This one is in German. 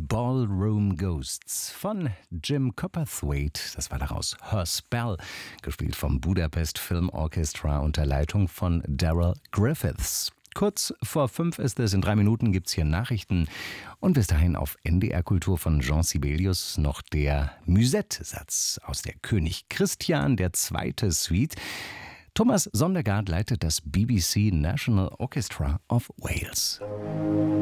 Ballroom Ghosts von Jim Copperthwaite. Das war daraus Her Spell, gespielt vom Budapest Film Orchestra unter Leitung von Daryl Griffiths. Kurz vor 5 ist es, in 3 Minuten gibt's hier Nachrichten. Und bis dahin auf NDR Kultur von Jean Sibelius noch der Musette-Satz aus der König Christian II. Suite. Thomas Sondergaard leitet das BBC National Orchestra of Wales.